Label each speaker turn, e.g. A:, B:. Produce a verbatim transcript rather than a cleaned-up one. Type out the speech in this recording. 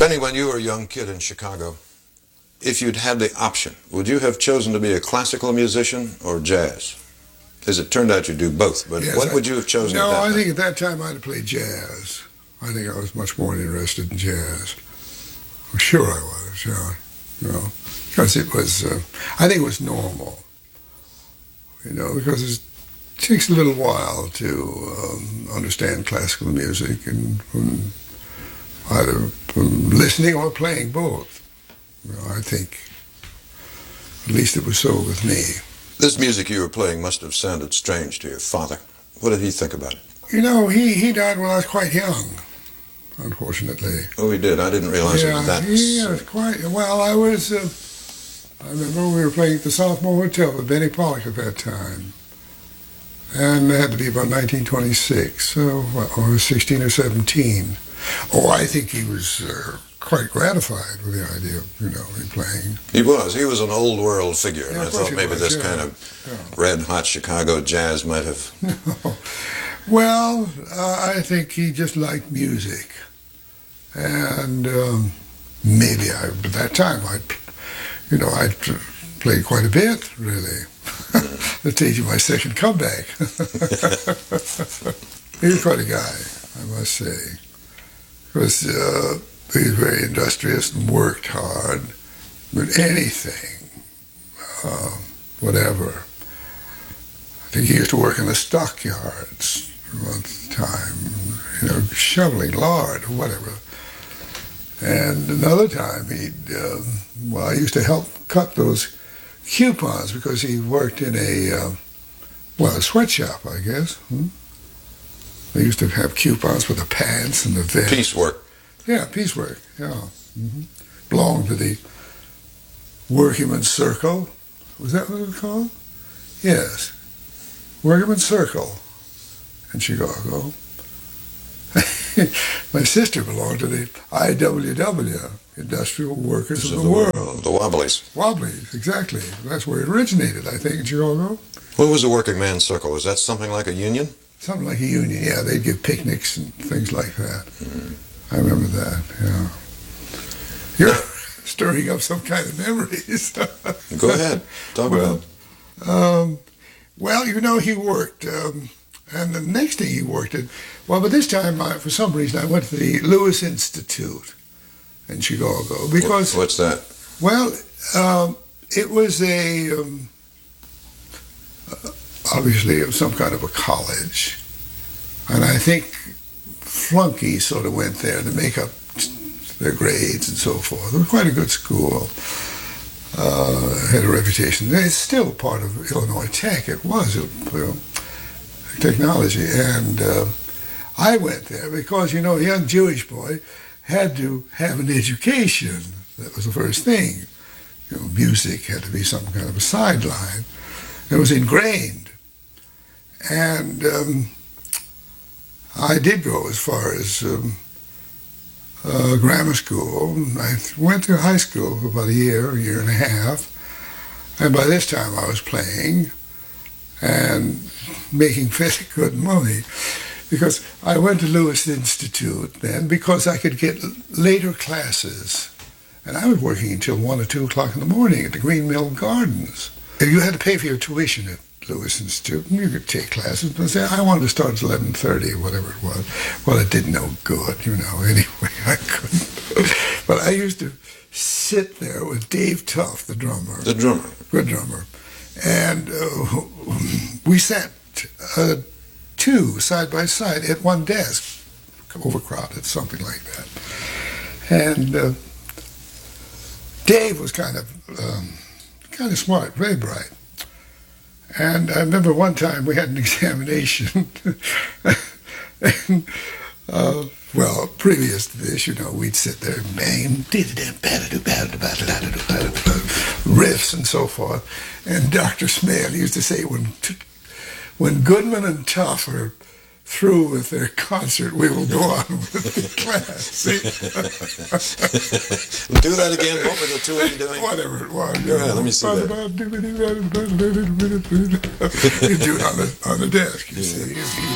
A: Benny, when you were a young kid in Chicago, if you'd had the option, would you have chosen to be a classical musician or jazz? As it turned out, you do both, but
B: yes,
A: what
B: I,
A: would you have chosen
B: no,
A: at that
B: I
A: time?
B: think at that time I'd have played jazz. I think I was much more interested in jazz. I'm sure I was, yeah. You know, because it was, uh, I think it was normal. You know, because it takes a little while to um, understand classical music, and from either from listening or playing both. You know, I think, at least it was so with me.
A: This music you were playing must have sounded strange to your father. What did he think about it?
B: You know, he, he died when I was quite young, unfortunately.
A: Oh, he did? I didn't realize
B: yeah,
A: it was that.
B: he was quite, well, I was, uh, I remember we were playing at the Southmore Hotel with Benny Pollock at that time. And it had to be about nineteen twenty-six, so well, I was sixteen or seventeen. Oh, I think he was uh, quite gratified with the idea of, you know, me playing.
A: He was. He was an old world figure, and
B: Yeah,
A: I thought maybe
B: was,
A: this
B: yeah.
A: kind of
B: yeah.
A: red-hot Chicago jazz might have...
B: No. Well, uh, I think he just liked music. And um, maybe I, at that time, I, you know, I played quite a bit, really. The stage of my second comeback. He was quite a guy, I must say. Because uh, he was very industrious and worked hard. But anything, uh, whatever. I think he used to work in the stockyards one time, you know, shoveling lard or whatever. And another time he'd, uh, well, I used to help cut those coupons because he worked in a, uh, well, a sweatshop, I guess. Hmm? They used to have coupons for the pants and the vest.
A: Piecework.
B: Yeah, piecework, yeah. Mm-hmm. Belonged to the Workingman's Circle. Was that what it was called? Yes. Workingman's Circle in Chicago. My sister belonged to the I W W, Industrial Workers of the, the World.
A: The Wobblies.
B: Wobblies, exactly. That's where it originated, I think, in Chicago.
A: What was the Working Man's Circle? Was that something like a union?
B: Something like a union, yeah. They'd give picnics and things like that.
A: Mm.
B: I remember that, yeah. You're stirring up some kind of memories.
A: Go ahead. Talk
B: well,
A: about it.
B: Um, well, you know, he worked... Um, And the next thing he worked at, well, but this time, I, for some reason, I went to the Lewis Institute in Chicago because...
A: What's that?
B: Well, um, it was a, um, obviously, it was some kind of a college. And I think flunkies sort of went there to make up their grades and so forth. It was quite a good school. Uh, had a reputation. It's still part of Illinois Tech. It was, you know, technology, and uh, I went there because, you know, a young Jewish boy had to have an education. That was the first thing. You know, music had to be some kind of a sideline. It was ingrained. And um, I did go as far as um, uh, grammar school. I went to high school for about a year, a year and a half, and by this time I was playing and making very good money, because I went to Lewis Institute then because I could get later classes, and I was working until one or two o'clock in the morning at the Green Mill Gardens. You had to pay for your tuition at Lewis Institute, and you could take classes and say, I wanted to start at eleven thirty or whatever it was. Well, it did no good, you know, anyway, I couldn't. But I used to sit there with Dave Tuff, the drummer.
A: The drummer.
B: Good drummer. And uh, we sat uh, two side by side at one desk, overcrowded, something like that. And uh, Dave was kind of um, kind of smart, very bright. And I remember one time we had an examination. and, uh, well, previous to this, you know, we'd sit there and bang, riffs and so forth. And Doctor Smale used to say, when when Goodman and Tuff are through with their concert, we will go on with the class. See?
A: Do that again. What were the two of you doing?
B: Whatever it was.
A: Go ahead, let me see that.
B: You do it on the, on the desk, you see.